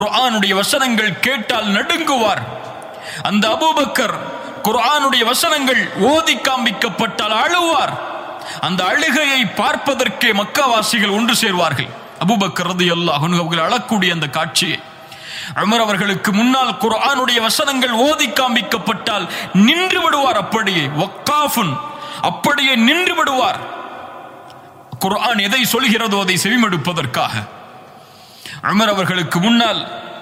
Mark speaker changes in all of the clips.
Speaker 1: குர்ஆனுடைய வசனங்கள் கேட்டால் நடுங்குவார். அந்த அபூபக்கர் குர்ஆனுடைய வசனங்கள் ஓதி காண்பிக்கப்பட்டால் அழுவார். அந்த அழுகையை பார்ப்பதற்கே மக்காவாசிகள் ஒன்று சேர்வார்கள். அபூபக்கர் ரலியல்லாஹு அன்ஹு அவர்கள் அழக்கூடிய அந்த காட்சியை உமர் அவர்களுக்கு முன்னால் குர்ஆனுடைய வசனங்கள் ஓதி காண்பிக்கப்பட்டால் நின்று விடுவார். அப்படியே வக்காஃபுன், அப்படியே நின்று விடுவார். குர்ஆன் எதை சொல்கிறதோ அதை செவிமடுப்பதற்காக. உமர் அவர்களுக்கு முன்னால்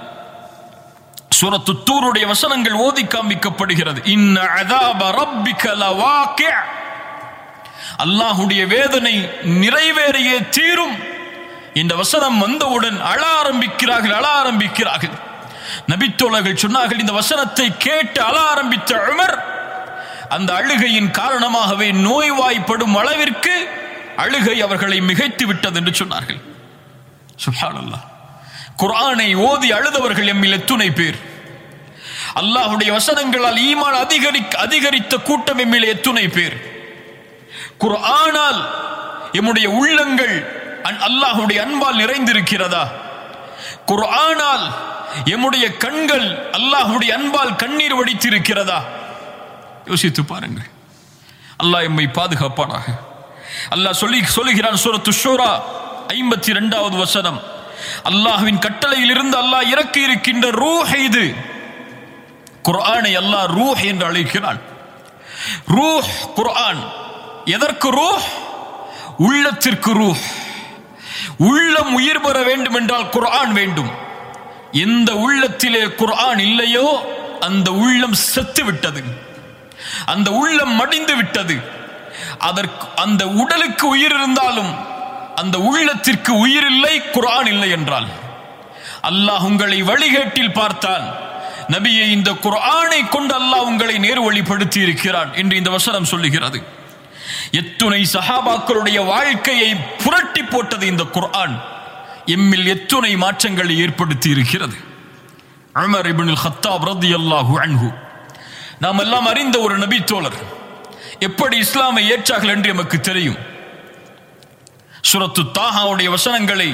Speaker 1: சூரத்து தூருடைய வசனங்கள் ஓதி காண்பிக்கப்படுகிறது. இன்ன அஸாப ரப்பிக லவாகி', அல்லாஹ்வுடைய வேதனை நிறைவேறியே தீரும். இந்த வசனம் வந்தவுடன் அழ ஆரம்பிக்கிறார்கள். நபித்தோழர்கள் சொன்னார்கள், இந்த வசனத்தை கேட்டு அழ ஆரம்பித்த உமர் அந்த அழுகையின் காரணமாகவே நோய்வாய்ப்படும் அளவிற்கு அழுகை அவர்களை மிகைத்து விட்டது என்று சொன்னார்கள். சுப்ஹானல்லாஹ். குர்ஆனை ஓதி அழுதவர்கள் எம்மில் எத்துணை பேர்? அல்லாஹ்வுடைய வசனங்களால் ஈமான் அதிகரித்த கூட்டம் எம்மில் எத்துணை பேர்? குர்ஆனால் எம்முடைய உள்ளங்கள் அல்லாஹ்வுடைய அன்பால் நிறைந்திருக்கிறதா? குர்ஆனால் எம்முடைய கண்கள் அல்லாஹ்வுடைய அன்பால் கண்ணீர் வடித்திருக்கிறதா? யோசித்து பாருங்கள். அல்லாஹ் எம்மை பாதுகாப்பானாக. அல்லாஹ் சொல்லுகிறான் சூரத்து ஷூரா 52வது வசனம், அல்லாஹ்வின் கட்டளையில் இருந்து அல்லாஹ் இறக்கி இருக்கின்ற ரூஹ் இது. குர்ஆனை அல்லாஹ் ரூஹ் என்று அழைக்கிறான். ரூஹ் குர்ஆன். எதற்கு ரூஹ்? உள்ளத்திற்கு ரூஹ். உள்ளம் உயிர் பெற வேண்டும் என்றால் குர்ஆன் வேண்டும். எந்த உள்ளத்திலே குர்ஆன் இல்லையோ அந்த உள்ளம் செத்து விட்டது, அந்த உள்ளம் மடிந்து விட்டது. அந்த உடலுக்கு உயிர் இருந்தாலும் அந்த உள்ளத்திற்கு உயிர் இல்லை, குர்ஆன் இல்லை என்றால். அல்லாஹ் உங்களை வழிகேட்டில் பார்த்தான். நபியை இந்த குர்ஆனை கொண்டு அல்லாஹ் உங்களை நேர்வழிப்படுத்தி இருக்கிறான் என்று இந்த வசனம் சொல்லுகிறது. எத்துணை சஹாபாக்களுடைய வாழ்க்கையை புரட்டி போட்டது இந்த குர்ஆன். எம்மில் எத்துணை மாற்றங்களை ஏற்படுத்தி இருக்கிறது. உமர் இப்னுல் கத்தாப் ரலியல்லாஹு அன்ஹு, நாம் எல்லாம் அறிந்த ஒரு நபி தோழர், எப்படி இஸ்லாமை ஏற்றார்கள் என்று நமக்கு தெரியும். சூரத்து தாஹாவுடைய வசனங்களை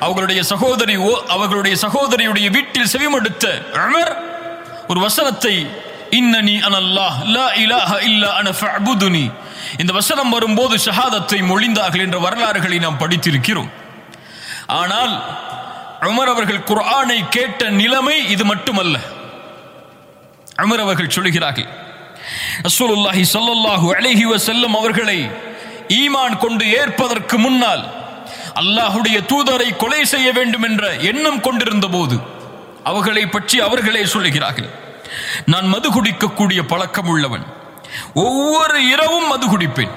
Speaker 1: அவர்களுடைய சகோதரியுடைய வீட்டில் செவிமடுத்த உமர் ஒரு வசனத்தை, இன்னனி அனல்லாஹ் லா இலாஹ இல்லா அன ஃபஅபுதுனி, இந்த வசனம் வரும்போது ஷஹாதத்தை மொழிந்தார்கள் என்ற வரலாறுகளை நாம் படித்திருக்கிறோம். ஆனால் உமர் அவர்கள் குர்ஆனை கேட்ட நிலைமை இது மட்டுமல்ல. உமர் அவர்கள் சொல்கிறார்கள், ரசூலுல்லாஹி ஸல்லல்லாஹு அலைஹி வஸல்லம் அவர்களை ஈமான் கொண்டு ஏற்பதற்கு முன்னால் அல்லாஹ்வுடைய தூதரை கொலை செய்ய வேண்டும் என்ற எண்ணம் கொண்டிருந்த போது அவர்களை பற்றி அவர்களே சொல்லுகிறார்கள், நான் மது குடிக்கக்கூடிய பழக்கம் உள்ளவன், ஒவ்வொரு இரவும் மது குடிப்பேன்,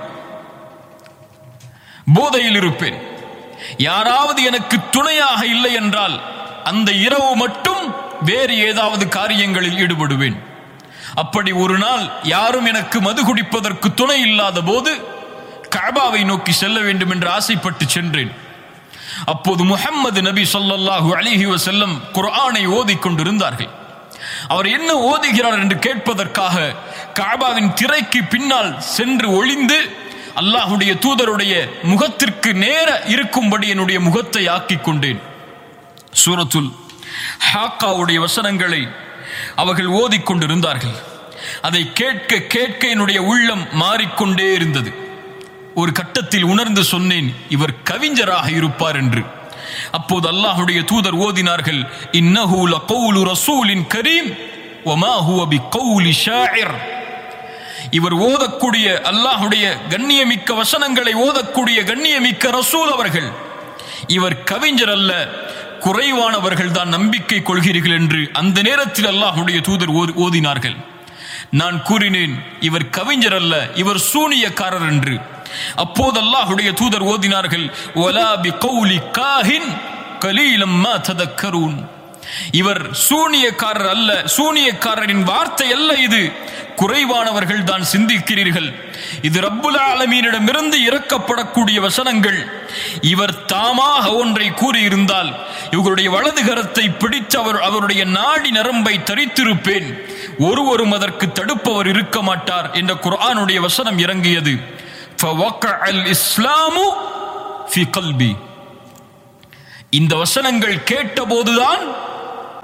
Speaker 1: போதையில் இருப்பேன், யாராவது எனக்கு துணையாக இல்லை என்றால் அந்த இரவு மட்டும் வேறு ஏதாவது காரியங்களில் ஈடுபடுவேன். அப்படி ஒரு நாள் யாரும் எனக்கு மது குடிப்பதற்கு துணை இல்லாத போது கஅபாவை நோக்கி செல்ல வேண்டும் என்று ஆசைப்பட்டு சென்றேன். அப்போது முஹம்மது நபி ஸல்லல்லாஹு அலைஹி வஸல்லம் குர்ஆனை ஓதிக்கொண்டிருந்தார்கள். அவர் என்ன ஓதுகிறார் என்று கேட்பதற்காக கஅபாவின் திரைக்கு பின்னால் சென்று ஒளிந்து அல்லாஹ்வுடைய தூதருடைய முகத்திற்கு நேர இருக்கும்படி என்னுடைய முகத்தை ஆக்கிக் கொண்டேன். சூரத்துல் ஹாக்காவுடைய வசனங்களை அவர்கள் ஓதிக்கொண்டிருந்தார்கள். அதை கேட்க கேட்க என்னுடைய உள்ளம் மாறிக்கொண்டே இருந்தது. ஒரு கட்டத்தில் உணர்ந்து சொன்னேன், இவர் கவிஞராக இருப்பார் என்று. அப்போது அல்லாஹ்வுடைய தூதர் ஓதினார்கள், இன்னஹு லகௌலு ரசூலின் கரீம் வமா ஹுவ பிகௌலி ஷாஇர். இவர் ஓதக்கூடிய அல்லாஹ்வுடைய கண்ணியமிக்க வசனங்களை ஓதக்கூடிய கண்ணியமிக்க ரசூல் அவர்கள், இவர் கவிஞர் அல்ல, குறைவானவர்கள் தான் நம்பிக்கை கொள்கிறீர்கள் என்று அந்த நேரத்தில் அல்லாஹ்வுடைய தூதர் ஓதினார்கள். நான் கூறினேன், இவர் கவிஞர் அல்ல, இவர் சூனியக்காரர் என்று. அப்போது அல்லாஹ்வுடைய தூதர் ஓதினார்கள், வலா பிகௌலி காஹின் கலீலம் மா ததக்கரூன். இவர் சூனியக்காரர் அல்ல, சூனியக்காரரின் வார்த்தை அல்ல, இது குறைவானவர்கள் தான் சிந்திக்கிறீர்கள். இது ரப்புல் ஆலமீனிடமிருந்து இறக்கப்படக்கூடிய வசனங்கள். இவர் தாமாக ஒன்றை கூறியிருந்தால் இவர்களுடைய வலது கரத்தை பிடித்து அவருடைய நாடி நரம்பை தரித்திருப்பேன், ஒருவரும் அதற்கு தடுப்பவர் இருக்க மாட்டார் என்ற குர்ஆனுடைய வசனம் இறங்கியது. ஃபவக்கஅல் இஸ்லாமு ஃபி கல்பி. இந்த வசனங்கள் கேட்டபோதுதான்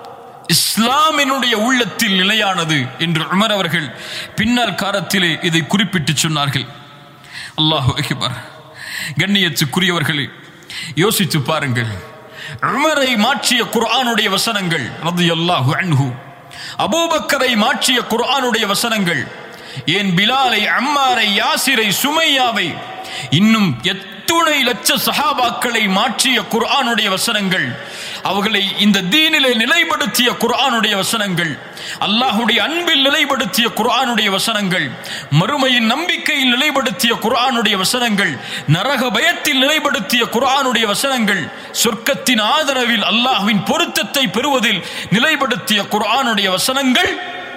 Speaker 1: இஸ்லாம் என்னுடைய உள்ளத்தில் நிலையானது என்று உமர் அவர்கள் பின்னால் காலத்திலே இதை குறிப்பிட்டு சொன்னார்கள். அல்லாஹு அக்பர். கண்ணியத்துக்குரியவர்களே, யோசித்து பாருங்கள். உமரை மாற்றிய குர்ஆனுடைய வசனங்கள் ரலியல்லாஹு அன்ஹு, அபூபக்கரை மாற்றிய குர்ஆனுடைய வசனங்கள், ஏன் பிலாலை, அம்மாரை, யாசிரை, சுமையாவை, இன்னும் எத்துணை லட்ச சஹாபாக்களை மாற்றிய குர்ஆனுடைய வசனங்கள், அவர்களை இந்த தீனிலே நிலைப்படுத்திய குர்ஆனுடைய வசனங்கள், அல்லாஹ்வுடைய அன்பில் நிலைப்படுத்திய குர்ஆனுடைய வசனங்கள், மறுமையின் நம்பிக்கையில் நிலைப்படுத்திய குர்ஆனுடைய வசனங்கள், நரக பயத்தில் நிலைப்படுத்திய குர்ஆனுடைய வசனங்கள், சொர்க்கத்தின் ஆதரவில் அல்லாஹ்வின் பொருத்தத்தை பெறுவதில் நிலைப்படுத்திய குர்ஆனுடைய வசனங்கள்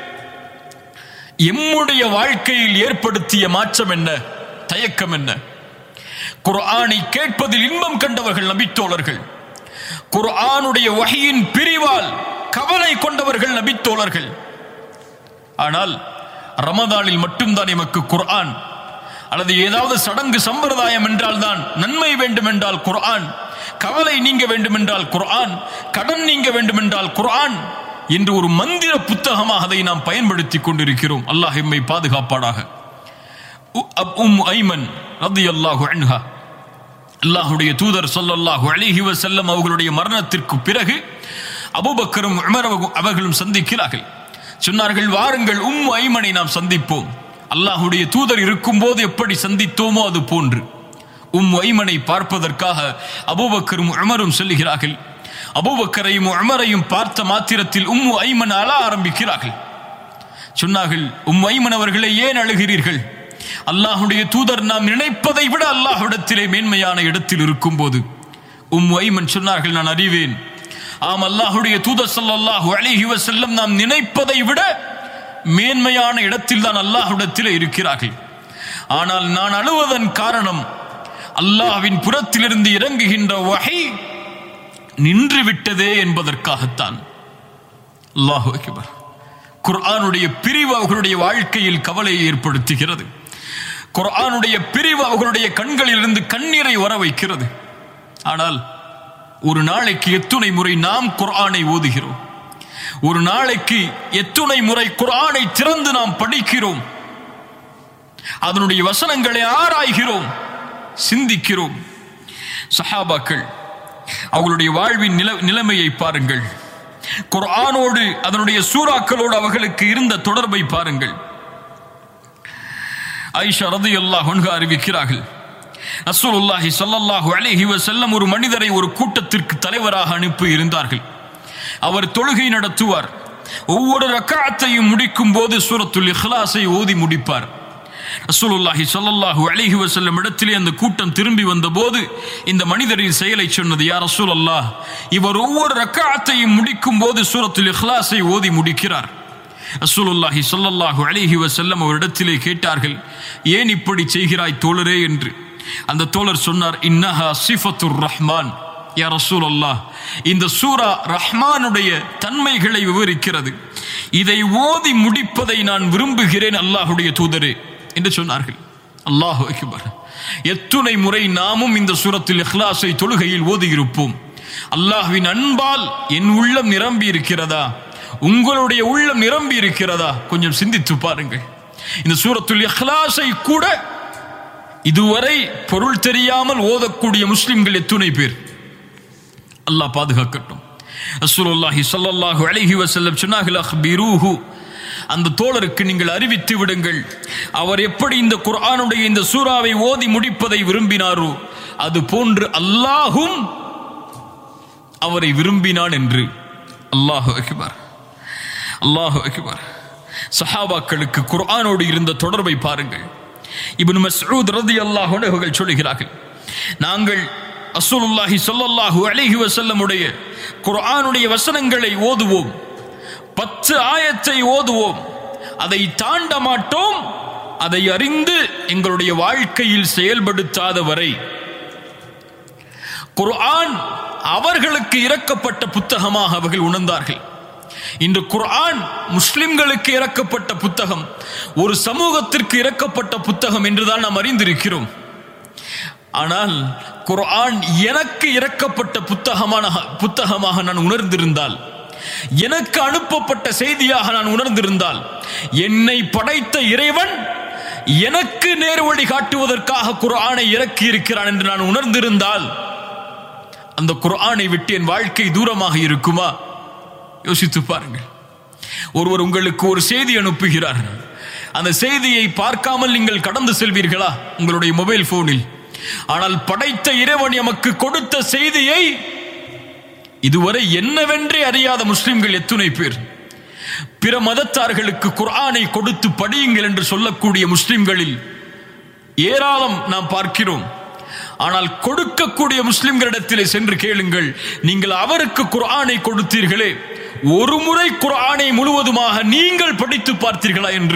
Speaker 1: எம்முடைய வாழ்க்கையில் ஏற்படுத்திய மாற்றம் என்ன, தயக்கம் என்ன? குர்ஆனை கேட்பதில் இன்பம் கண்டவர்கள் நபித்தோழர்கள், குர்ஆனுடைய வஹீயின் பிரிவால் கவலை கொண்டவர்கள் நபித்தோழர்கள். ஆனால் ரமதானில் மட்டும்தான் எமக்கு குர்ஆன், அல்லது ஏதாவது சடங்கு சம்பிரதாயம் என்றால் தான் நன்மை வேண்டும் என்றால் குர்ஆன், கவலை நீங்க வேண்டும் என்றால் குர்ஆன், கடன் நீங்க வேண்டும் என்றால் குர்ஆன் என்று ஒரு மந்திர புத்தகமாக அதை நாம் பயன்படுத்திக் கொண்டிருக்கிறோம். அல்லாஹ் எம்மை பாதுகாப்பாடாக. ஐமன் ரலியல்லாஹு அன்ஹா, அல்லாஹ்வுடைய தூதர் ஸல்லல்லாஹு அலைஹி வஸல்லம் அவர்களுடைய மரணத்திற்கு பிறகு அபூபக்கரும் உமர் அவர்களும் சந்திக்கிறார்கள். சொன்னார்கள், வாருங்கள் ஐமனை நாம் சந்திப்போம். அல்லாஹ்வுடைய தூதர் இருக்கும்போது எப்படி சந்தித்தோமோ அது போன்று ஐமனை பார்ப்பதற்காக அபூபக்கரும் உமரும் செல்கிறார்கள். அபூபக்கரையும் உமரையும் பார்த்த மாத்திரத்தில் ஐமன் அழ ஆரம்பிக்கிறார்கள். சொன்னார்கள், ஐமன் அவர்களே, ஏன் அழுகிறீர்கள்? அல்லாஹ்வுடைய தூதர் நாம் நினைப்பதை விட அல்லாஹ்விடத்திலே மேன்மையான இடத்தில் இருக்கும் போது ஐமன் சொன்னார்கள், நான் அறிவேன். ஆம், அல்லாஹ்வுடைய தூதர் ஸல்லல்லாஹு அலைஹி வஸல்லம் நாம் நினைப்பதை விட மேன்மையான இடத்தில் தான் அல்லாஹ்விடத்திலே இருக்கிறார்கள். ஆனால் நான் அழுவதன் காரணம் அல்லாஹ்வின் புறத்திலிருந்து இறங்குகின்ற வஹீ நின்று விட்டதே என்பதற்காகத்தான். அல்லாஹு அக்பர். குர்ஆனுடைய பிரிவு அவர்களுடைய வாழ்க்கையில் கவலையை ஏற்படுத்துகிறது. குர்ஆனுடைய பிரிவு அவர்களுடைய கண்களில் இருந்து கண்ணீரை வர வைக்கிறது. ஆனால் ஒரு நாளைக்கு எத்துணை முறை நாம் குர்ஆனை ஓதுகிறோம்? ஒரு நாளைக்கு எத்துணை முறை குர்ஆனை திறந்து நாம் படிக்கிறோம்? அதனுடைய வசனங்களை ஆராய்கிறோம், சிந்திக்கிறோம். சஹாபாக்கள் அவர்களுடைய வாழ்வின் நிலைமையை பாருங்கள். குர்ஆனோடு அதனுடைய சூறாக்களோடு அவர்களுக்கு இருந்த தொடர்பை பாருங்கள். ஆயிஷா ரலியல்லாஹு அன்ஹா அறிவிக்கிறார்கள், ரசூலுல்லாஹி ஸல்லல்லாஹு அலைஹி வஸல்லம் ஒரு மனிதரை ஒரு கூட்டத்திற்கு தலைவராக அனுப்பி இருந்தார்கள். அவர் தொழுகை நடத்துவார். ஒவ்வொரு ரக்அத்தையும் முடிக்கும் போது சூரத்துல் இக்லாஸை ஓதி முடிப்பார். ரசூலுல்லாஹி ஸல்லல்லாஹு அலைஹி வஸல்லம் இடத்திலே அந்த கூட்டம் திரும்பி வந்தபோது இந்த மனிதரின் செயலை சொன்னது, யா ரசூலல்லாஹ், இவர் ஒவ்வொரு ரக்அத்தையும் முடிக்கும் போது சூரத்துல் இக்லாஸை ஓதி முடிக்கிறார். ரசூலுல்லாஹி ஸல்லல்லாஹு அலைஹி வஸல்லம் அவரிடத்திலே கேட்டார்கள், ஏன் இப்படி செய்கிறாய் தோழரே என்று. அந்த தோழர் சொன்னார், இன்னஹா சிஃபத்துர் ரஹ்மான். யா ரசூலல்லாஹ், இந்த சூரா ரஹ்மானுடைய தன்மைகளை விவரிக்கிறது. இதை ஓதி முடிப்பதை நான் விரும்புகிறேன் அல்லாஹ்வுடைய தூதரே என்று சொன்னார்கள். அல்லாஹு அக்பர். எத்துணை முறை நாமும் இந்த சூரத்துல் இக்லாஸை தொழுகையில் ஓதி இருப்போம். அல்லாஹ்வின் அன்பால் என் உள்ளம் நிரம்பி இருக்கிறதா? உங்களுடைய உள்ளம் நிரம்பி இருக்கிறதா? கொஞ்சம் சிந்தித்து பாருங்கள். இந்த சூரத்துல் இக்லாஸை கூட இதுவரை பொருள் தெரியாமல் ஓதக்கூடிய முஸ்லிம்கள் எத்துணை பேர்? அல்லாஹ் பாதுகாக்கட்டும். ரசூலுல்லாஹி ஸல்லல்லாஹு அலைஹி வஸல்லம் சொன்னார்கள், அக்பிரூஹு, அந்த தோழருக்கு நீங்கள் அறிவித்து விடுங்கள், அவர் எப்படி இந்த குர்ஆனுடைய இந்த சூறாவை ஓதி முடிப்பதை விரும்பினாரோ அது போன்று அல்லாஹும் அவரை விரும்பினான் என்று. அல்லாஹு அக்பர், அல்லாஹு அக்பர். சஹாபாக்களுக்கு குர்ஆனோடு இருந்த தொடர்பை பாருங்கள். இப்னு மஸ்ஊத் ரலியல்லாஹு அன்ஹு அவர்கள் சொல்கிறார்கள், நாங்கள் ரசூலுல்லாஹி ஸல்லல்லாஹு அலைஹி வஸல்லமுடைய குர்ஆனுடைய வசனங்களை ஓதுவோம், 10 ஆயத்தை ஓதுவோம், அதை தாண்ட மாட்டோம், அதை அறிந்து எங்களுடைய வாழ்க்கையில் செயல்படுத்தாத வரை. குர்ஆன் அவர்களுக்கு இறக்கப்பட்ட புத்தகமாக அவர்கள் உணர்ந்தார்கள். இன்று குர்ஆன் முஸ்லிம்களுக்கு இறக்கப்பட்ட புத்தகம், ஒரு சமூகத்திற்கு இறக்கப்பட்ட புத்தகம் என்றுதான் நாம் அறிந்திருக்கிறோம். ஆனால் குர்ஆன் எனக்கு இறக்கப்பட்ட புத்தகமாக நான் உணர்ந்திருந்தால், எனக்கு அனுப்பப்பட்ட செய்தியாக நான் உணர்ந்திருந்தால், என்னை படைத்த இறைவன் எனக்கு நேர் வழி காட்டுவதற்காக குர்ஆனை இறக்கி இருக்கிறான் என்று நான் உணர்ந்திருந்தால், அந்த குர்ஆனை விட்டு என் வாழ்க்கை தூரமாக இருக்குமா? யோசித்து பாருங்கள். ஒருவர் உங்களுக்கு ஒரு செய்தி அனுப்புகிறார். அந்த செய்தியை பார்க்காமல் நீங்கள் கடந்து செல்வீர்களா உங்களுடைய மொபைல் போனில்? ஆனால் படைத்த இறைவன் எமக்கு கொடுத்த செய்தியை இதுவரை என்னவென்றே அறியாத முஸ்லிம்கள் எத்துணை பேர். பிற மதத்தார்களுக்கு குர்ஆனை கொடுத்து படியுங்கள் என்று சொல்லக்கூடிய முஸ்லிம்களில் ஏராளம் நாம் பார்க்கிறோம். ஆனால் கொடுக்கக்கூடிய முஸ்லிம்களிடத்திலே சென்று கேளுங்கள், நீங்கள் அவருக்கு குர்ஆனை கொடுத்தீர்களே, ஒரு முறை குர்ஆனை முழுவதுமாக நீங்கள் படித்து பார்த்தீர்களா என்று?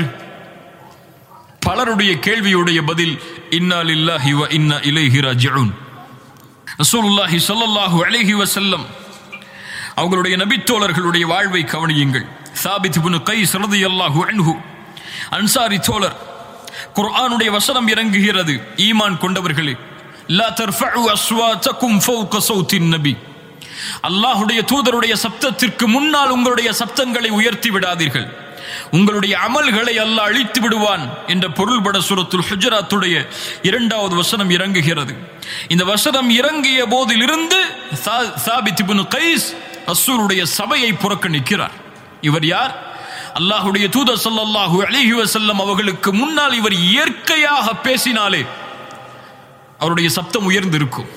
Speaker 1: பலருடைய கேள்வியுடைய பதில் இன்னா லில்லாஹி வ இன்னா இலைஹி ராஜிஊன். ரசூலுல்லாஹி ஸல்லல்லாஹு அலைஹி வஸல்லம் அவர்களுடைய நபித்தோழர்களுடைய வாழ்வை கவனியுங்கள். சாபித் இப்னு கைஸ் ரலியல்லாஹு அன்ஹு அன்சாரி தோழர். குர்ஆனுடைய வசனம் இறங்குகிறது, ஈமான் கொண்டவர்களே, லா தர்ஃபஉ அஸ்வாதகும் ஃபௌக ஸௌத்தின் நபி, அல்லாஹ்வுடைய தூதருடைய சப்தத்திற்கு முன்னால் உங்களுடைய சப்தங்களை உயர்த்தி விடாதீர்கள், உங்களுடைய அமல்களை அல்லாஹ் அழித்து விடுவான் என்ற பொருள்பட சூரத்துல் ஹுஜராத்துடைய 2வது வசனம் இறங்குகிறது. இந்த வசனம் இறங்கிய போதிலிருந்து சாபித் இப்னு கைஸ் ரசூலுடைய சபையை புறக்கணிக்கிறார். இவர் யார்? அல்லாஹ்வுடைய தூதர் ஸல்லல்லாஹு அலைஹி வஸல்லம் அவர்களுக்கு முன்னால் இவர் இயற்கையாக பேசினாலே அவருடைய சப்தம் உயர்ந்திருக்கும்.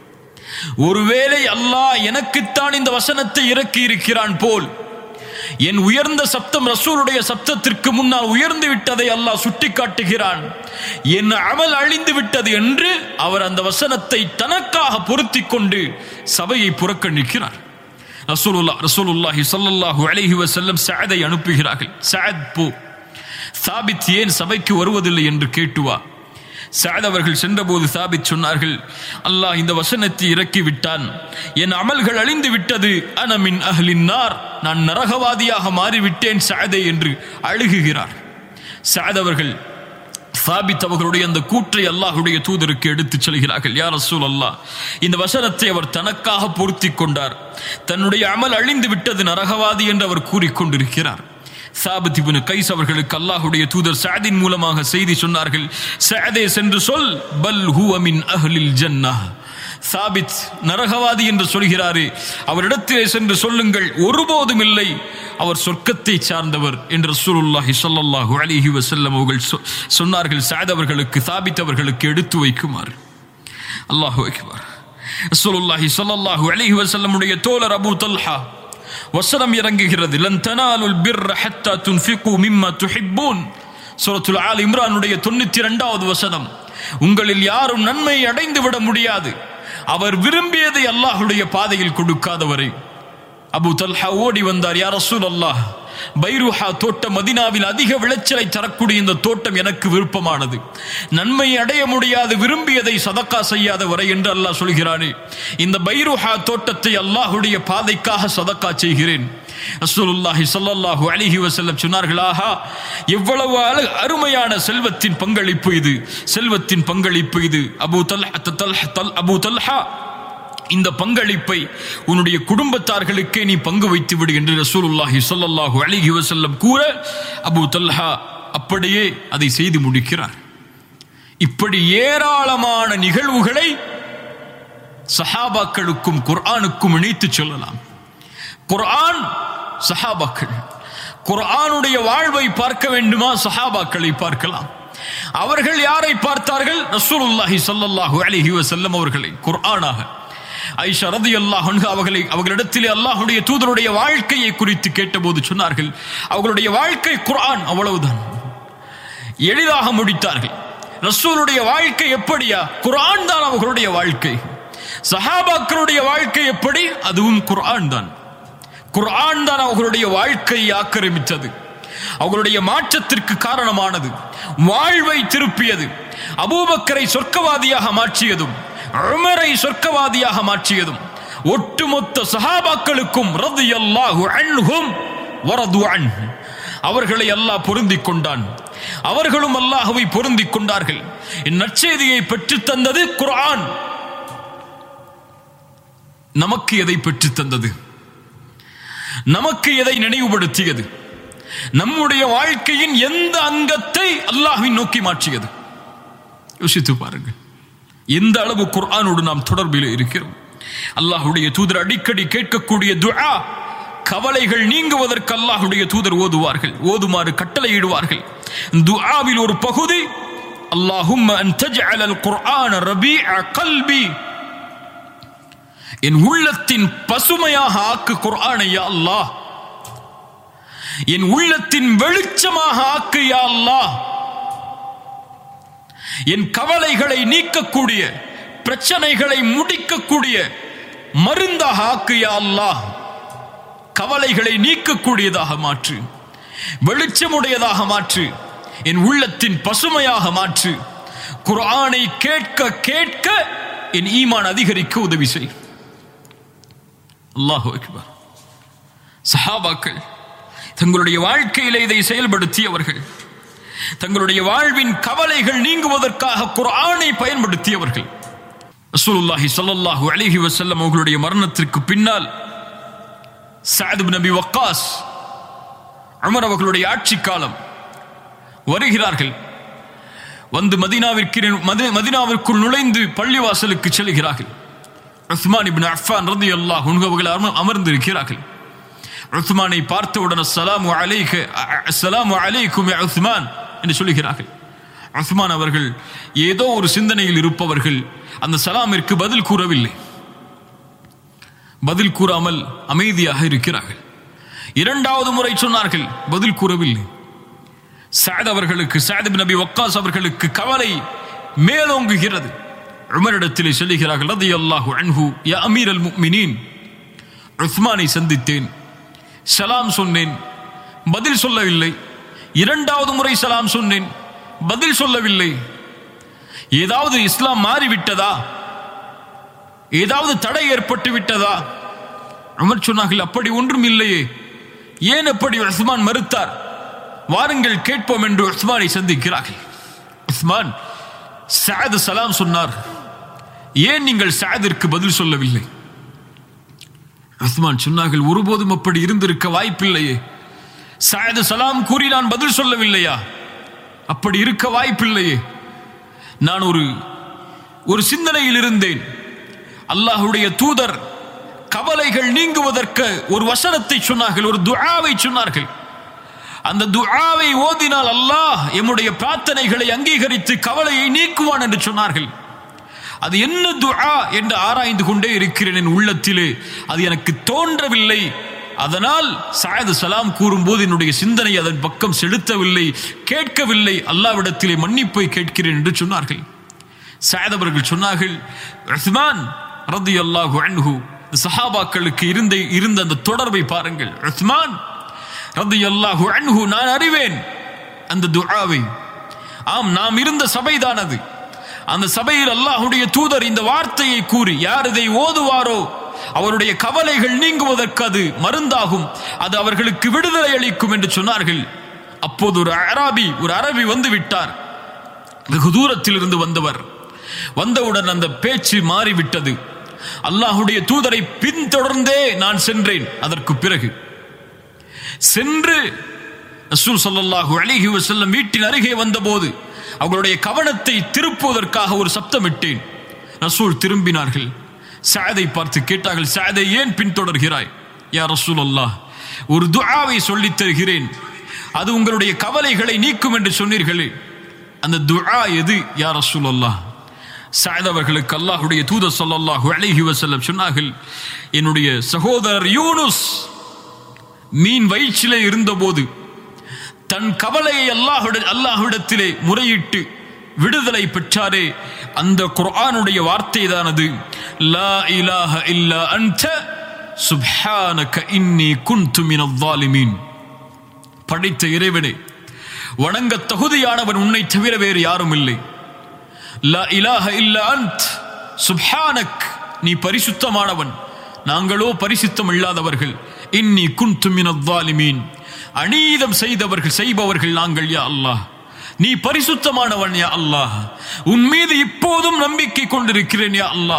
Speaker 1: ஒருவேளை அல்லாஹ் எனக்குத்தான் இந்த வசனத்தை இறக்கி இருக்கிறான் போல் என் உயர்ந்த சப்தம் ரசூலுடைய சப்தத்திற்கு முன்னால் உயர்ந்து விட்டதை அல்லாஹ் சுட்டிக்காட்டுகிறான், என் அமல் அழிந்து விட்டது என்று அவர் அந்த வசனத்தை தனக்காக பொருத்தி கொண்டு சபையை புறக்கணிக்கிறார். ரசூலுல்லாஹி ஸல்லல்லாஹு அலைஹி வஸல்லம் சஅதை அனுப்புகிறார்கள். சஅத் போ, சாபித் ஏன் சபைக்கு வருவதில்லை என்று கேட்டுவா. சஅத் அவர்கள் சென்றபோது சாபித் சொன்னார்கள், அல்லாஹ் இந்த வசனத்தை இறக்கி விட்டான், என் அமல்கள் அழிந்து விட்டது, அன மின் அஹ்லின் நார், நான் நரகவாதியாக மாறிவிட்டேன் சஅதே என்று அழுகுகிறார். சஅத் அவர்கள் சாபித் அவர்களுடைய அந்த கூற்றை அல்லாஹ்வுடைய தூதருக்கு எடுத்துச் செல்கிறார்கள். யா ரசூலல்லாஹ், இந்த வசனத்தை அவர் தனக்காக பொருத்தி கொண்டார், தன்னுடைய அமல் அழிந்து விட்டது, நரகவாதி என்று அவர் கூறிக்கொண்டிருக்கிறார். சாபித் இப்னு கைஸ் அவர்களுக்கு அல்லாஹ்வுடைய தூதர் சஅதின் மூலமாக செய்தி சொன்னார்கள், சஅதே சென்று சொல், பல் ஹுவ மின் அஹ்லில் ஜன்னah, சாபித் நரகவாதி என்று சொல்கிறாரே, அவரிடத்திலே சென்று சொல்லுங்கள், ஒருபோதும் இல்லை, அவர் சொர்க்கத்தை சார்ந்தவர் என்று ரசூலுல்லாஹி ஸல்லல்லாஹு அலைஹி வஸல்லம் அவர்கள் சொன்னார்கள். சஅத் அவர்களுக்கு, சாபித் அவர்களுக்கு எடுத்து வைக்குமாறு. அல்லாஹு அக்பர். ரசூலுல்லாஹி ஸல்லல்லாஹு அலைஹி வஸல்லமுடைய தோழர் அபூ தல்ஹா வசனம் இறங்குகிறது, லன் தனாலுல் பிர்ர ஹத்தா துன்ஃபிகு மிம்மா துஹிப்பூன். சூரத்துல் ஆல் இம்ரானுடைய 92வது வசனம், உங்களில் யாரும் நன்மை அடைந்து விட முடியாது அவர் விரும்பியதை அல்லாஹ்வுடைய பாதையில் கொடுக்காதவரை. அபூ தல்ஹா ஓடி வந்தார், யா ரசூலல்லாஹ், பைருஹா தோட்டம் மதீனாவில் அதிக விளைச்சலை தரக்கூடிய இந்த தோட்டம் எனக்கு விருப்பமானது, நன்மை அடைய முடியாது விரும்பியதை சதக்கா செய்யாத வரை என்று அல்லாஹ் சொல்கிறானே, இந்த பைருஹா தோட்டத்தை அல்லாஹ்வுடைய பாதைக்காக சதக்கா செய்கிறேன். ரசூலுல்லாஹி ஸல்லல்லாஹு அலைஹி வஸல்லம் சொன்னார்கள், ஆஹா, எவ்வளவு அருமையான செல்வத்தின் பங்களிப்பு இது, செல்வத்தின் பங்களிப்பு இது. அபூ தல்ஹா, இந்த பங்களிப்பை உன்னுடைய குடும்பத்தார்களுக்கே நீ பங்கு வைத்து விடு என்று ரசூலுல்லாஹி ஸல்லல்லாஹு அலைஹி வஸல்லம் கூற, அபூ தல்ஹா அப்படியே அதை செய்து முடிக்கிறார். இப்படி ஏராளமான நிகழ்வுகளை சஹாபாக்களுக்கும் குர்ஆனுக்கும் இணைத்து சொல்லலாம். குர்ஆன், சஹாபாக்கள். குர்ஆனுடைய வாழ்வை பார்க்க வேண்டுமா? சஹாபாக்களை பார்க்கலாம். அவர்கள் யாரை பார்த்தார்கள்? ரசூலுல்லாஹி ஸல்லல்லாஹு அலைஹி வஸல்லம் அவர்களை குர்ஆனாக. ஆயிஷா ரலியல்லாஹு அன்ஹா அவர்களிடத்திலே அல்லாஹ்வுடைய தூதருடைய வாழ்க்கையை குறித்து கேட்டபோது சொன்னார்கள், அவர்களுடைய வாழ்க்கை குர்ஆன், அவ்வளவுதான். எளிதாக முடித்தார்கள். ரசூலுடைய வாழ்க்கை எப்படியா? குர்ஆன் தான் அவர்களுடைய வாழ்க்கை. சஹாபாக்களுடைய வாழ்க்கை எப்படி? அதுவும் குர்ஆன் தான். குர்ஆன் தான் அவர்களுடைய வாழ்க்கையை ஆக்கிரமித்தது, அவர்களுடைய மாற்றத்திற்கு காரணமானது, வாழ்வை திருப்பியது, அபூபக்கரை சொர்க்கவாதியாக மாற்றியதும், உமரை சொர்க்கவாதியாக மாற்றியதும், ஒட்டுமொத்த சஹாபாக்களுக்கும் ரலியல்லாஹு அன்ஹும் வரது அன்ஹு, அவர்களை அல்லாஹ் பொருந்திக் கொண்டான், அவர்களும் அல்லாஹ்வை பொருந்திக் கொண்டார்கள். நற்செய்தியை பெற்றுத் தந்தது குர்ஆன். நமக்கு எதை பெற்றுத் தந்தது? நமக்கு எதை நினைவுபடுத்தியது? நம்முடைய வாழ்க்கையின் எந்த அங்கத்தை அல்லாஹ்வின் நோக்கி மாற்றியது? யோசித்து பாருங்கள். எந்த அளவு குர்ஆனோடு நாம் தொடர்பில் இருக்கிறோம். அல்லாஹ்வுடைய தூதர் அடிக்கடி கேட்கக்கூடிய துஆ, கவலைகள் நீங்குவதற்கு அல்லாஹ்வுடைய தூதர் ஓதுமாறு கட்டளையிடுவார்கள். துஆவில் ஒரு பகுதி, அல்லாஹும்ம அன் தஜ்அலல் குர்ஆன ரபீஅ கல்பி, என் உள்ளத்தின் பசுமையாக ஆக்கு குர்ஆனை யா அல்லாஹ், என் உள்ளத்தின் வெளிச்சமாக ஆக்கு யா அல்லாஹ், என் கவலைகளை நீக்கக்கூடிய, பிரச்சனைகளை முடிக்கக்கூடிய மருந்தாக ஆக்கு யா அல்லாஹ், கவலைகளை நீக்கக்கூடியதாக மாற்று, வெளிச்சமுடையதாக மாற்று, என் உள்ளத்தின் பசுமையாக மாற்று. குர்ஆனை கேட்க கேட்க என் ஈமான் அதிகரிக்க உதவி செய். அல்லாஹு அக்பர். சஹாபாக்கள் தங்களுடைய வாழ்க்கையிலே இதை செயல்படுத்தியவர்கள். தங்களுடைய வாழ்வின் கவலைகள் நீங்குவதற்காக குர்ஆனை பயன்படுத்தியவர்கள். ரசூலுல்லாஹி ஸல்லல்லாஹு அலைஹி வஸல்லம் அவர்களுடைய மரணத்திற்கு பின்னால் சஅத் இப்னு அபி வக்காஸ், உமர் அவர்களுடைய ஆட்சி காலம் வருகிறார்கள். வந்து மதீனாவிற்குள் நுழைந்து பள்ளிவாசலுக்கு செல்கிறார்கள். உஸ்மான் இப்னு அஃபான் ரலியல்லாஹு அன்ஹு அவர்கள் அமர்ந்திருக்கிறார்கள். உஸ்மானை பார்த்தவுடன் அஸ்ஸலாமு அலைக்கும் யா உஸ்மான் என்று சொல்லுகிறார்கள். உஸ்மான் அவர்கள் ஏதோ ஒரு சிந்தனையில் இருப்பவர்கள், அந்த சலாமிற்கு பதில் கூறவில்லை. பதில் கூறாமல் அமைதியாக இருக்கிறார்கள். இரண்டாவது முறை சொன்னார்கள், பதில் கூறவில்லை. சஅத் இப்னு அபி வக்காஸ் அவர்களுக்கு கவலை மேலோங்குகிறது. உமரிடத்திலே சொல்லுகிறார்கள், ரலியல்லாஹு அன்ஹு, யா அமீரல் முஃமினீன், உஸ்மானை சந்தித்தேன், சலாம் சொன்னேன், பதில் சொல்லவில்லை. இரண்டாவது முறை சலாம் சொன்னேன், பதில் சொல்லவில்லை. ஏதாவது இஸ்லாம் மாறிவிட்டதா? ஏதாவது தடை ஏற்பட்டு விட்டதா? உமர் சொன்னார்கள், அப்படி ஒன்றும் இல்லையே. ஏன் அப்படி உஸ்மான் மறுத்தார்? வாருங்கள் கேட்போம் என்று உஸ்மானை சந்திக்கிறார்கள். உஸ்மான், சஅத் சலாம் சொன்னார், ஏன் நீங்கள் சஅதிற்கு பதில் சொல்லவில்லை? உஸ்மான் சொன்னார்கள், ஒருபோதும் அப்படி இருந்திருக்க வாய்ப்பில்லையே. சஅத் சலாம் கூறி நான் பதில் சொல்லவில்லையா? அப்படி இருக்க வாய்ப்பில்லையே. நான் ஒரு சிந்தனையில் இருந்தேன். அல்லாஹ்வுடைய தூதர் கவலைகள் நீங்குவதற்கு ஒரு வசனத்தை சொன்னார்கள், ஒரு துஆவை சொன்னார்கள். அந்த துஆவை ஓதினால் அல்லாஹ் எம்முடைய பிரார்த்தனைகளை அங்கீகரித்து கவலையை நீக்குவான் என்று சொன்னார்கள். அது என்ன துஆ என்று ஆராய்ந்து கொண்டே இருக்கிறேன் என் உள்ளத்திலே. அது எனக்கு தோன்றவில்லை. அதனால் சஅத் சலாம் கூறும்போது என்னுடைய சிந்தனை அதன் பக்கம் செலுத்தவில்லை, கேட்கவில்லை. அல்லாஹ்விடத்திலே மன்னிப்பை கேட்கிறேன் என்று சொன்னார்கள். சஅத் அவர்கள் சொன்னார்கள், உஸ்மான் ரலியல்லாஹு அன்ஹு, சஹாபாக்களுக்கு இருந்த அந்த தொடர்பை பாருங்கள். உஸ்மான் ரலியல்லாஹு அன்ஹு, நான் அறிவேன் அந்த துஆவை. ஆம், நாம் இருந்த சபைதான் அது. அந்த சபையில் அல்லாஹ்வுடைய தூதர் இந்த வார்த்தையை கூறி, யார் இதை ஓதுவாரோ அவருடைய கவலைகள் நீங்குவதற்கு அது மருந்தாகும், அது அவர்களுக்கு விடுதலை அளிக்கும் என்று சொன்னார்கள். அப்போது ஒரு அரபி வந்து விட்டார். வெகு தூரத்தில் இருந்து வந்தவர். வந்தவுடன் அந்த பேச்சு மாறிவிட்டது. அல்லாஹ்வுடைய தூதரை பின்தொடர்ந்தே நான் சென்றேன். அதற்கு பிறகு சென்று ரசூல் ஸல்லல்லாஹு அலைஹி வஸல்லம் வீட்டின் அருகே வந்தபோது அவர்களுடைய கவனத்தை திருப்புவதற்காக ஒரு சப்தமிட்டேன். ரசூல் திரும்பினார்கள். சஅதை பார்த்து கேட்டார்கள், சஅதை ஏன் பின்தொடர்கிறாய்? யா ரசூலல்லாஹ், ஒரு துஆவை சொல்லித் தருகிறேன், அது உங்களுடைய கவலைகளை நீக்கும் என்று சொன்னீர்களே, அந்த துஆ எது யா ரசூலல்லாஹ்? சஅத் அவர்களுக்கு அல்லாஹ்வுடைய தூதர் ஸல்லல்லாஹு அலைஹி வஸல்லம் சொன்னார்கள், என்னுடைய சகோதரர் யூனுஸ் மீன் வயிற்றிலே இருந்தபோது தன் கவலையை அல்லாஹ்விடத்திலே முறையிட்டு விடுதலை பெற்றாரே, அந்த குர்ஆனுடைய வார்த்தை தான் அது. லா இலாஹ இல்லா அன்த சுப்ஹானக இன்னி குன்து மினல் ஸாலிமீன். படைத்த இறைவனே, வணங்க தகுதியானவன் உன்னை தவிர வேறு யாரும் இல்லை. லா இலாஹ இல்லா அன்த் சுப்ஹானக், நீ பரிசுத்தமானவன், நாங்களோ பரிசுத்தம் இல்லாதவர்கள். இன்னி குன்து மினல் ஸாலிமீன், அநீதம் செய்பவர்கள் நாங்கள் யா அல்லாஹ், நீ பரிசுத்தமானவன் யா அல்லாஹ், உன் மீது இப்போதும் நம்பிக்கை கொண்டிருக்கிறேன் யா அல்லாஹ்,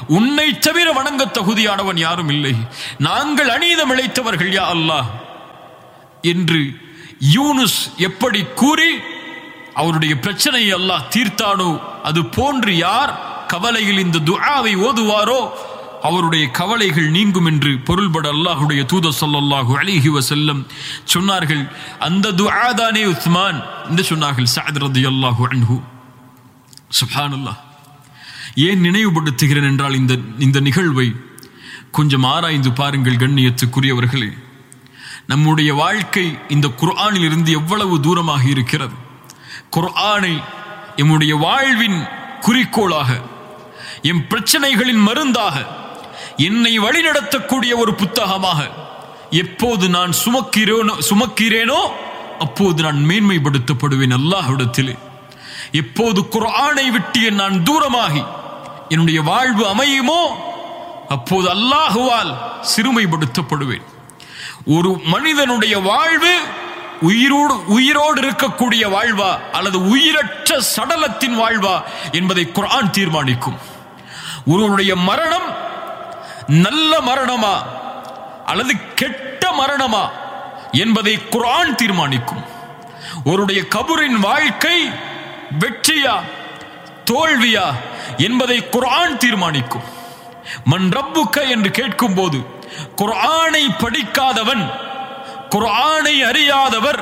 Speaker 1: உன்னை தவிர வணங்க தகுதியானவன் யாரும் இல்லை, நாங்கள் அநீதம் இழைத்தவர்கள் யா அல்லாஹ் என்று யூனுஸ் எப்படி கூறி அவருடைய பிரச்சனையை அல்லாஹ் தீர்த்தானோ, அது போன்று யார் கவலையில் இந்த துஆவை ஓதுவாரோ அவருடைய கவலைகள் நீங்கும் என்று பொருள்பட அல்லாஹ்வுடைய தூதர் ஸல்லல்லாஹு அலைஹி வஸல்லம் சொன்னார்கள். அந்த துஆ தானே உஸ்மான் என்று சொன்னார்கள் சஅத் ரலியல்லாஹு அன்ஹு. சுப்ஹானல்லாஹ். ஏன் நினைவுபடுத்துகிறேன் என்றால் இந்த நிகழ்வை கொஞ்சம் ஆராய்ந்து பாருங்கள் கண்ணியத்துக்குரியவர்களே. நம்முடைய வாழ்க்கை இந்த குர்ஆனில் இருந்து எவ்வளவு தூரமாக இருக்கிறது. குர்ஆனை எம்முடைய வாழ்வின் குறிக்கோளாக, எம் பிரச்சனைகளின் மருந்தாக, என்னை வழிநடத்தக்கூடிய ஒரு புத்தகமாக எப்போது நான் சுமக்கிறேனோ அப்போது நான் மேன்மைப்படுத்தப்படுவேன் அல்லாஹ்விடத்திலே. எப்போது குர்ஆனை விட்டு நான் தூரமாகி என்னுடைய வாழ்வு அமையுமோ அப்போது அல்லாஹுவால் சிறுமைப்படுத்தப்படுவேன். ஒரு மனிதனுடைய வாழ்வு உயிரோடு இருக்கக்கூடிய வாழ்வா அல்லது உயிரற்ற சடலத்தின் வாழ்வா என்பதை குர்ஆன் தீர்மானிக்கும். ஒருவனுடைய மரணம் நல்ல மரணமா அல்லது கெட்ட மரணமா என்பதை குர்ஆன் தீர்மானிக்கும். ஒருடைய கபரின் வாழ்க்கை வெற்றியா தோல்வியா என்பதை குர்ஆன் தீர்மானிக்கும். மன் ரப்புக்க என்று கேட்கும் போது குர்ஆனை படிக்காதவன், குர்ஆனை அறியாதவர்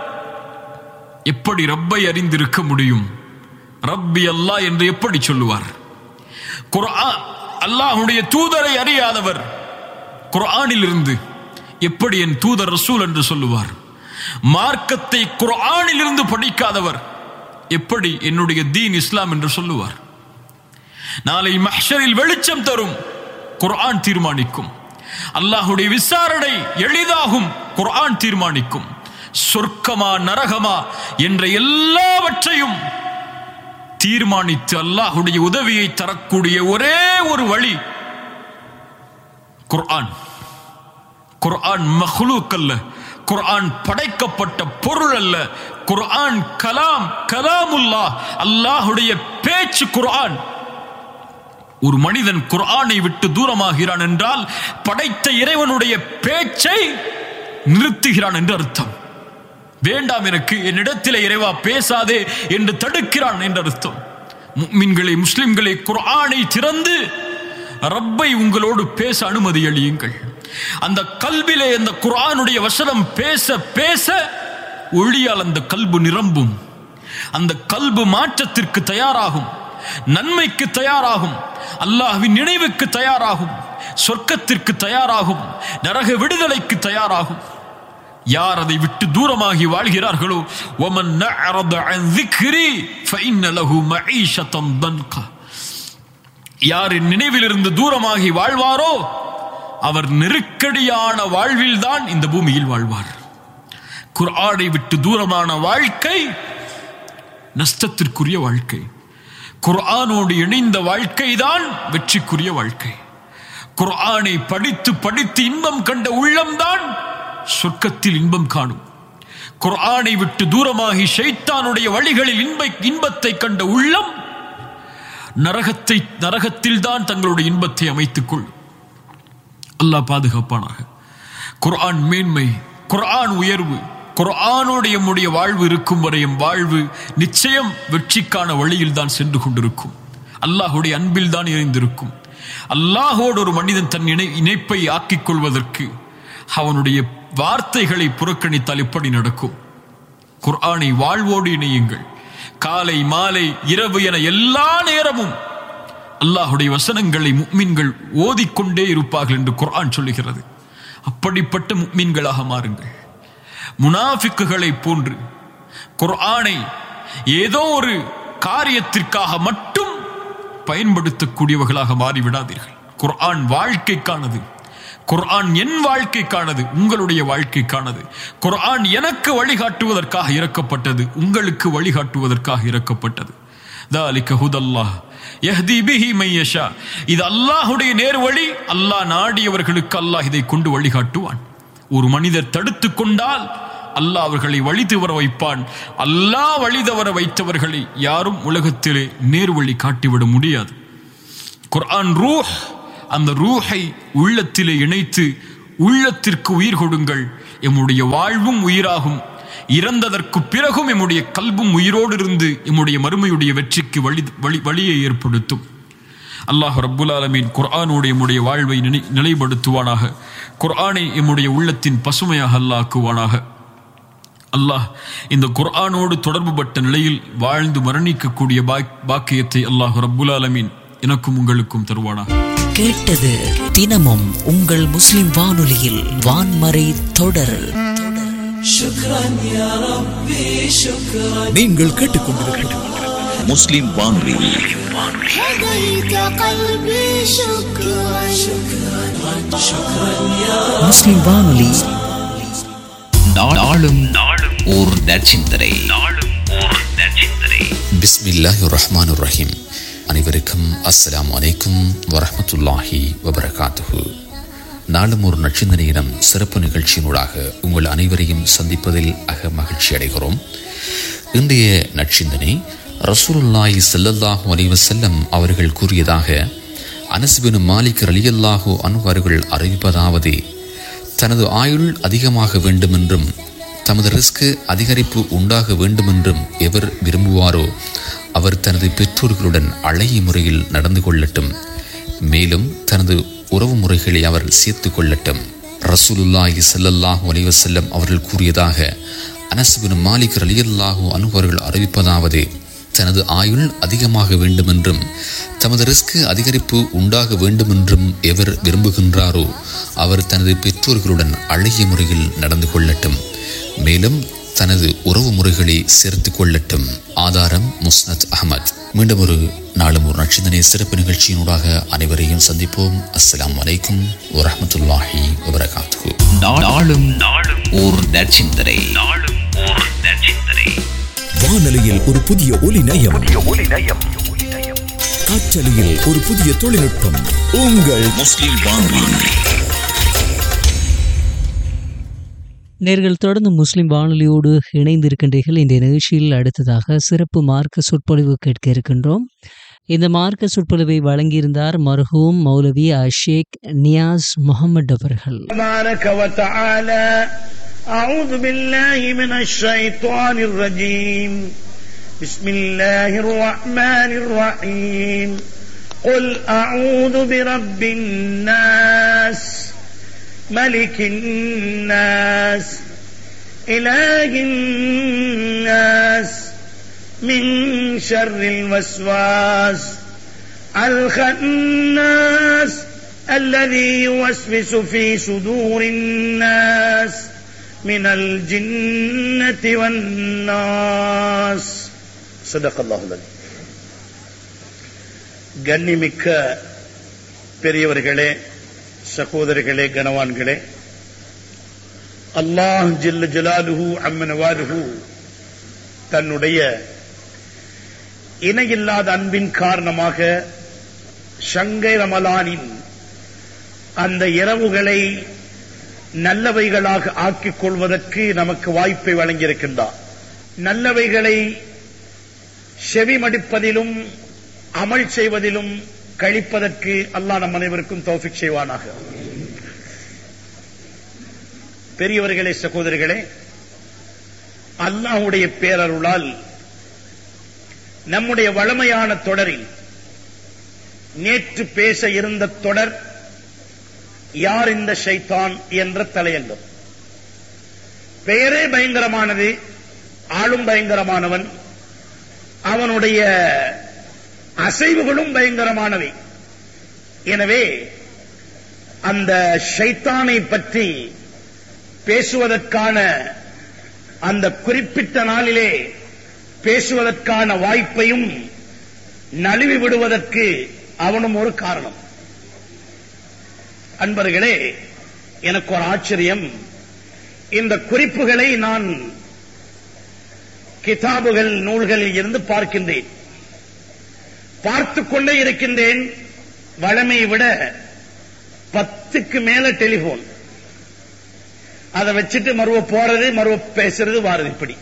Speaker 1: எப்படி ரப்பை அறிந்திருக்க முடியும்? ரப்பி அல்லாஹ் என்று எப்படி சொல்லுவார்? குர்ஆன் அல்லாஹ்வுடைய தூதரை அறியாதவர் குர்ஆனில் இருந்து எப்படி என் தூதர் ரசூல் என்று சொல்லுவார்? மார்க்கத்தை குர்ஆனில் இருந்து படிக்காதவர் எப்படி என்னுடைய தீன் இஸ்லாம் என்று சொல்லுவார்? நாளை மஹ்ஷரில் வெளிச்சம் தரும் குர்ஆன் தீர்மானிக்கும். அல்லாஹ்வுடைய விசாரணை எளிதாகும் குர்ஆன் தீர்மானிக்கும். சொர்க்கமா நரகமா என்ற எல்லாவற்றையும் தீர்மானித்து அல்லாஹ்வுடைய உதவியை தரக்கூடிய ஒரே ஒரு வழி குர்ஆன். குர்ஆன் மக்லூக் அல்ல, குர்ஆன் படைக்கப்பட்ட பொருள் அல்ல. குர்ஆன் கலாமுல்லாஹ், அல்லாஹ்வுடைய பேச்சு குர்ஆன். ஒரு மனிதன் குர்ஆனை விட்டு தூரமாகிறான் என்றால் படைத்த இறைவனுடைய பேச்சை நிறுத்துகிறான் என்று அர்த்தம். வேண்டாம் எனக்கு, என்னிடத்திலே இறைவா பேசாதே என்று தடுக்கிறான் என்று அர்த்தம். முஃமின்களே, முஸ்லிம்களே, குர்ஆனை திறந்து ரப்பை உங்களோடு பேச அனுமதி அளியுங்கள். அந்த கல்விலே அந்த குர்ஆனுடைய வசனம் பேச பேச ஒளியால் அந்த கல்பு நிரம்பும். அந்த கல்பு மாற்றத்திற்கு தயாராகும், நன்மைக்கு தயாராகும், அல்லாஹ்வின் நினைவுக்கு தயாராகும், சொர்க்கத்திற்கு தயாராகும், நரக விடுதலைக்கு தயாராகும். யார் அதை விட்டு தூரமாகி வாழ்கிறார்களோ وَمَنْ نَعْرَضَ عَنْ ذِكْرِي فَإِنَّ لَهُ مَعِيشَةً ضَنْكَ. யார் நினைவிலிருந்து தூரமாகி வாழ்வாரோ அவர் நெருக்கடியான வாழ்வில்தான் இந்த பூமியில் வாழ்வார். குர்ஆனை விட்டு தூரமான வாழ்க்கை நஷ்டத்திற்குரிய வாழ்க்கை. குர்ஆனோடு இணைந்த வாழ்க்கை தான் வெற்றிக்குரிய வாழ்க்கை. குர்ஆனை படித்து படித்து இன்பம் கண்ட உள்ளம்தான் சொர்க்கத்தில் இன்பம் காணும். குர்ஆனை விட்டு தூரமாகி ஷைத்தானுடைய வழிகளில் இன்பத்தை கண்ட உள்ளம் நரகத்தில் தான் தங்களுடைய இன்பத்தை அமைத்துக் கொள்ளும். அல்லாஹ் பாதுகாப்பானாக. குர்ஆன் மேன்மை, குர்ஆன் உயர்வு. குர்ஆனோடு நம்முடைய வாழ்வு இருக்கும் வரை எம் வாழ்வு நிச்சயம் வெற்றிக்கான வழியில் தான் சென்று கொண்டிருக்கும். அல்லாஹ்வுடைய அன்பில் தான் இணைந்திருக்கும். அல்லாஹோடு ஒரு மனிதன் தன் இணைப்பை ஆக்கிக் கொள்வதற்கு அவனுடைய வார்த்தைகளை புறக்கணித்தால் எப்படி நடக்கும்? குர்ஆனை வாழ்வோடு இணையுங்கள். காலை மாலை இரவு என எல்லா நேரமும் அல்லாஹ்வுடைய வசனங்களை முஃமின்கள் ஓதிக்கொண்டே இருப்பார்கள் என்று குர்ஆன் சொல்லுகிறது. அப்படிப்பட்ட முஃமின்களாக மாறுங்கள். முனாஃபிக்குகளை போன்று குர்ஆனை ஏதோ ஒரு காரியத்திற்காக மட்டும் பயன்படுத்தக்கூடியவர்களாக மாறிவிடாதீர்கள். குர்ஆன் வாழ்க்கைக்கானது. குர்ஆன் என் வாழ்க்கைக்கானது, உங்களுடைய வாழ்க்கைக்கானது. குர்ஆன் எனக்கு வழிகாட்டுவதற்காக இறக்கப்பட்டது, உங்களுக்கு வழிகாட்டுவதற்காக இறக்கப்பட்டது. ذَلِكَ هُدَى اللَّهِ يَهْدِي بِهِ مَن يَشَاءُ. இது அல்லாஹ்வுடைய நேர்வழி. அல்லாஹ் நாடியவர்களுக்கு அல்லாஹ் இதை கொண்டு வழிகாட்டுவான். ஒரு மனிதர் தடுத்து கொண்டால் அல்லாஹ் அவர்களை வழி தவற வைப்பான். அல்லாஹ் வழி தவற வைத்தவர்களை யாரும் உலகத்திலே நேர்வழி காட்டிவிட முடியாது. குர்ஆன் ரூஹ், அந்த ரூஹை உள்ளத்திலே இணைத்து உள்ளத்திற்கு உயிர் கொடுங்கள், எம்முடைய வாழ்வும் உயிராகும், இறந்ததற்கு பிறகும் எம்முடைய கல்பும் உயிரோடு இருந்து எம்முடைய மறுமையுடைய வெற்றிக்கு வழியை ஏற்படுத்தும். அல்லாஹ் ரப்புல் ஆலமீன் குர்ஆனோடு எம்முடைய வாழ்வை நிலைப்படுத்துவானாக. குர்ஆனை எம்முடைய உள்ளத்தின் பசுமையாக அல்லாக்குவானாக. அல்லாஹ் இந்த குர்ஆனோடு தொடர்பு பட்ட நிலையில் வாழ்ந்து மரணிக்கக்கூடிய பாக்கியத்தை அல்லாஹ் ரப்புல் ஆலமீன் எனக்கும் உங்களுக்கும் தருவானாக.
Speaker 2: கேட்டது தினமும் உங்கள் முஸ்லிம் வானொலியில் வான்மறை தொடர்.
Speaker 3: நீங்கள் கேட்டுக்கொண்டிருக்கிறது முஸ்லிம் வானொலி.
Speaker 2: முஸ்லிம் வானொலி
Speaker 3: நாளும் ஓர் நற்சிந்தனை. பிஸ்மில்லாஹிர் ரஹ்மானிர் ரஹீம். அனைவருக்கும் அஸ்ஸலாமு அலைக்கும் வரஹ்மத்துல்லாஹி வபரகாத்துஹு. நாளும் ஒரு நற்சிந்தனையிடம் சிறப்பு நிகழ்ச்சியினூடாக உங்கள் அனைவரையும் சந்திப்பதில் மகிழ்ச்சி அடைகிறோம். இன்றைய நற்சிந்தனை ரசூலுல்லாஹி ஸல்லல்லாஹு அலைஹி வஸல்லம் அவர்கள் கூறியதாக அனஸ் பின் மாலிக் ரலியல்லாஹு அன்ஹு அவர்கள் அறிவிப்பதாவது: தனது ஆயுள் அதிகமாக வேண்டுமென்றும் தமது ரிஸ்க் அதிகரிப்பு உண்டாக வேண்டுமென்றும் எவர் விரும்புவாரோ அவர் தனது பெற்றோர்களுடன் அழகிய முறையில் நடந்து கொள்ளட்டும், மேலும் தனது உறவு முறைகளை அவர் சேர்த்து கொள்ளட்டும். ரசூலுல்லாஹி ஸல்லல்லாஹு அலைஹி வஸல்லம் அவர்கள் கூறியதாக அனஸ் பின் மாலிக் ரலியல்லாஹு அன்ஹு அவர்கள் அறிவிப்பதாவது: தனது ஆயுள் அதிகமாக வேண்டுமென்றும் தமது ரிஸ்க் அதிகரிப்பு உண்டாக வேண்டுமென்றும் எவர் விரும்புகின்றாரோ அவர் தனது பெற்றோர்களுடன் அழகிய முறையில் நடந்து கொள்ளட்டும், மேலும் தனது உறவு முறைகளை சேர்த்து கொள்ளட்டும். ஆதாரம் முஸ்னத் அஹ்மத். மீண்டும் ஒரு நாளும் ஒரு நற்சிந்தனை சிறப்பு நிகழ்ச்சியினூடாக அனைவரையும் சந்திப்போம். அஸ்ஸலாமு அலைக்கும் வரஹ்மத்துல்லாஹி வபரகாத்துஹு. நாளும் ஓர் நற்சிந்தனை. வானொலியில் ஒரு புதிய ஒலி நயம், காற்றலையில் ஒரு புதிய தொழில்நுட்பம். உங்கள் முஸ்லிம் வானொலி.
Speaker 2: நேர்கள் தொடர்ந்து முஸ்லிம் வானொலியோடு இணைந்திருக்கின்றீர்கள். இந்த நிகழ்ச்சியில் அடுத்ததாக சிறப்பு மார்க்க சொற்பொழிவு கேட்க இருக்கின்றோம். இந்த மார்க்க சொற்பொழிவை வழங்கியிருந்தார் மர்ஹூம் மௌலவி ஷேக் நியாஸ் முகமது அவர்கள்.
Speaker 4: أعوذ بالله من الشيطان الرجيم. بسم الله الرحمن الرحيم. قل أعوذ برب الناس ملك الناس إله الناس من شر الوسواس الخناس الذي يوسوس في صدور الناس من الجنة والناس. صدق الله العظيم. கண்ணிமிக்க பெரியவர்களே, சகோதரர்களே, கனவான்களே, அல்லாஹ் ஜல்ல ஜலாலுஹு அம்ம நவாலுஹு தன்னுடைய இணையில்லாத அன்பின் காரணமாக ஷங்கை ரமலானின் அந்த இரவுகளை நல்லவைகளாக ஆக்கிக் கொள்வதற்கு நமக்கு வாய்ப்பை வழங்கியிருக்கின்றார். நல்லவைகளை செவிமடிப்பதிலும் அமல் செய்வதிலும் கழிப்பதற்கு அல்லாஹ் நம் அனைவருக்கும் தௌஃபீக் செய்வானாக. பெரியவர்களே, சகோதரர்களே, அல்லாஹ்வுடைய பேரருளால் நம்முடைய வளமையான தொடரில் நேற்று பேச இருந்த தொடர் யார் இந்த ஷைத்தான் என்ற தலையங்கம். பெயரே பயங்கரமானது, ஆளும் பயங்கரமானவன், அவனுடைய அசைவுகளும் பயங்கரமானவை. எனவே அந்த ஷைத்தானை பற்றி பேசுவதற்கான அந்த குறிப்பிட்ட நாளிலே பேசுவதற்கான வாய்ப்பையும் நழுவி விடுவதற்கு அவனும் ஒரு காரணம். அன்பர்களே, எனக்கு ஒரு ஆச்சரியம். இந்த குறிப்புகளை நான் கிதாபுகள் நூல்களில் இருந்து பார்க்கின்றேன், பார்த்துக் கொண்டே இருக்கின்றேன். வழமையை விட 10க்கு மேல டெலிபோன். அதை வச்சுட்டு மறுவ போறது, மறுவ பேசுறது, வாரது. இப்படி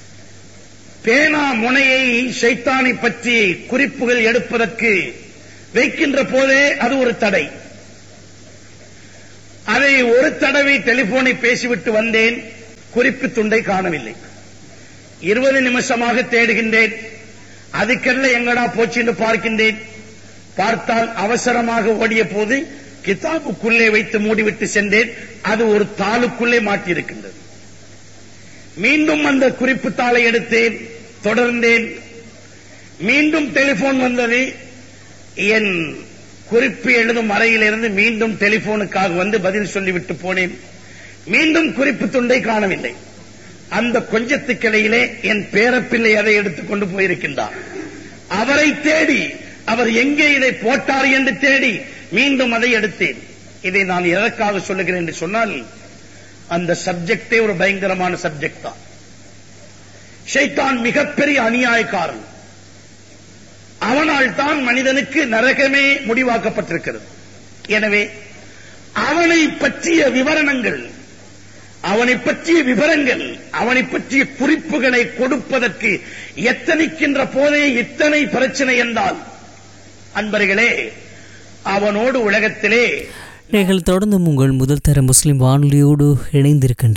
Speaker 4: பேனா முனையை ஷைத்தானை பற்றி குறிப்புகள் எடுப்பதற்கு வைக்கின்ற போதே அது ஒரு தடை. அதை ஒரு தடவை டெலிபோனை பேசிவிட்டு வந்தேன், குறிப்பு துண்டை காணவில்லை. 20 நிமிஷமாக தேடுகின்றேன், அதுக்கெல்லாம் எங்கடா போச்சு என்று பார்க்கின்றேன். பார்த்தால் அவசரமாக ஓடிய போது கிதாபுக்குள்ளே வைத்து மூடிவிட்டு சென்றேன். அது ஒரு தாளுக்குள்ளே மாட்டியிருக்கின்றது. மீண்டும் அந்த குறிப்பு தாளை எடுத்தேன், தொடர்ந்தேன். மீண்டும் டெலிபோன் வந்தது. என் குறிப்பு எழுதும் அறையிலிருந்து மீண்டும் டெலிபோனுக்காக வந்து பதில் சொல்லிவிட்டு போனேன். மீண்டும் குறிப்பு துண்டை காணவில்லை. அந்த கொஞ்சத்துக்கிடையிலே என் பேரப்பிள்ளை அதை எடுத்துக்கொண்டு போயிருக்கின்றார். அவரை தேடி, அவர் எங்கே இதை போட்டார் என்று தேடி மீண்டும் அதை எடுத்தேன். இதை நான் எதற்காக சொல்லுகிறேன் என்று சொன்னால், அந்த சப்ஜெக்டே ஒரு பயங்கரமான சப்ஜெக்ட் தான். ஷைத்தான் மிகப்பெரிய அநியாயக்காரன். அவனால் தான் மனிதனுக்கு நரகமே முடிவாக்கப்பட்டிருக்கிறது. எனவே அவனை பற்றிய விவரணங்கள், அவனை பற்றிய விவரங்கள், அவனை பற்றிய குறிப்புகளை கொடுப்பதற்கு எத்தனிக்கின்ற போதே இத்தனை பிரச்சனை என்றால், அன்பர்களே, அவனோடு உலகத்திலே
Speaker 2: நீங்கள் தொடர்ந்து உங்கள் முதல் தர முஸ்லிம் வானொலியோடு இணைந்திருக்கின்றீர்கள்.